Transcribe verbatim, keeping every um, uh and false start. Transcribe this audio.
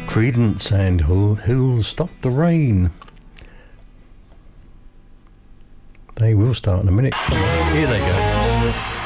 Credence and who, Who'll Stop the Rain. They will start in a minute. Here they go.